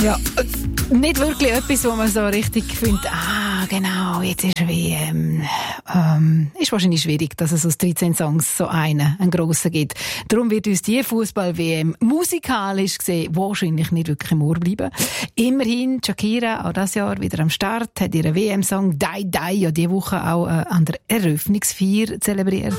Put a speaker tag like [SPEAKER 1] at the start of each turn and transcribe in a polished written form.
[SPEAKER 1] Ja, nicht wirklich etwas, wo man so richtig findet, genau, jetzt ist WM. Ist wahrscheinlich schwierig, dass es aus 13 Songs so einen grossen gibt. Darum wird uns die Fußball-WM musikalisch gesehen wahrscheinlich nicht wirklich im Ohr bleiben. Immerhin, Shakira, auch dieses Jahr wieder am Start, hat ihren WM-Song «Die Die» ja diese Woche auch an der Eröffnungsfeier zelebriert.